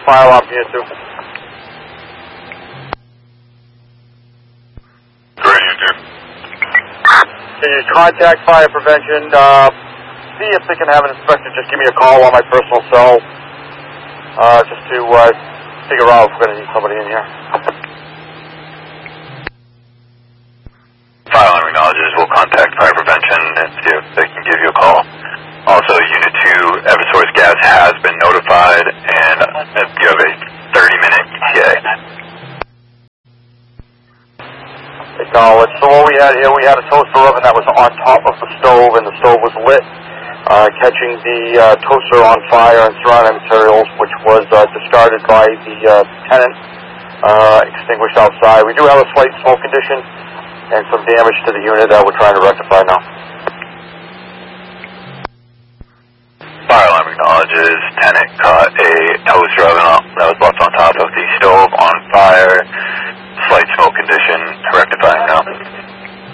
fire alarm from you too. Great, you do. Can you contact fire prevention? See if they can have an inspector just give me a call on my personal cell, just to figure out if we're going to need somebody in here. Fire alarm acknowledges. We'll contact fire prevention and see if they can give you a call. Also, Unit 2, Eversource Gas has been notified, and you have a 30-minute ETA. Acknowledge. So what we had here, we had a toaster oven that was on top of the stove, and the stove was lit, catching the toaster on fire and surrounding materials, which was discarded by the tenant, extinguished outside. We do have a slight smoke condition and some damage to the unit that we're trying to rectify now. Fire alarm acknowledges. Tenant caught a toaster oven that was left on top of the stove on fire. Slight smoke condition, rectifying now.